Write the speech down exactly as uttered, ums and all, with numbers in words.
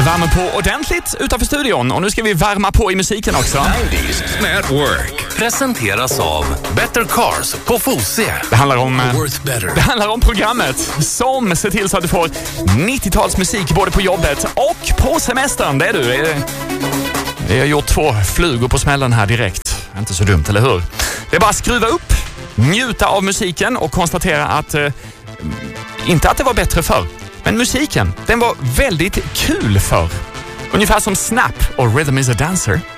värmer på ordentligt utanför studion och nu ska vi värma på i musiken också. nittio Network presenteras av Better Cars på Fosie. Det handlar om det handlar om programmet som ser till så att du får nittiotalsmusik både på jobbet och på semestern. Det är du. Vi har gjort två flugor på smällen här direkt. Inte så dumt, eller hur? Det är bara att skruva upp, njuta av musiken och konstatera att eh, inte att det var bättre förr. Men musiken, den var väldigt kul för. Ungefär som Snap och Rhythm is a Dancer.